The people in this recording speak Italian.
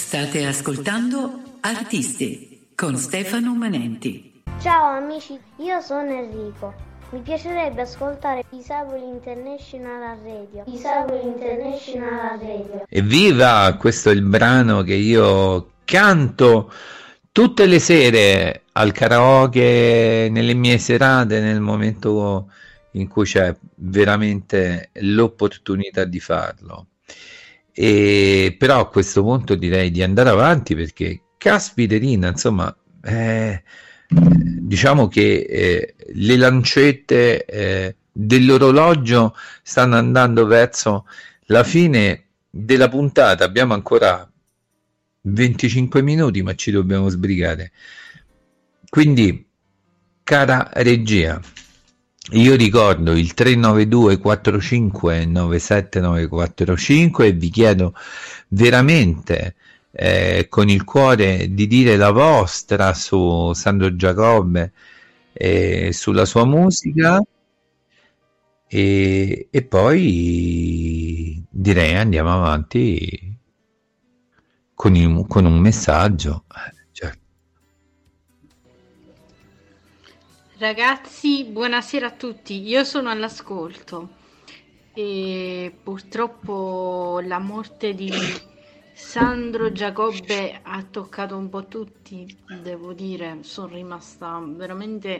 State ascoltando Artisti con Stefano Manenti. Ciao amici, io sono Enrico. Mi piacerebbe ascoltare Disabili International Radio. Disabili International Radio. Evviva! Questo è il brano che io canto tutte le sere al karaoke, nelle mie serate, nel momento in cui c'è veramente l'opportunità di farlo. E però a questo punto direi di andare avanti, perché caspiterina, insomma, diciamo che le lancette dell'orologio stanno andando verso la fine della puntata. Abbiamo ancora 25 minuti, ma ci dobbiamo sbrigare. Quindi, cara regia, io ricordo il 392 45 97 945 e vi chiedo veramente con il cuore di dire la vostra su Sandro Giacobbe e sulla sua musica, e poi direi andiamo avanti con un messaggio. Certo. Ragazzi, buonasera a tutti. Io sono all'ascolto e purtroppo la morte di Sandro Giacobbe ha toccato un po' tutti, devo dire. Sono rimasta veramente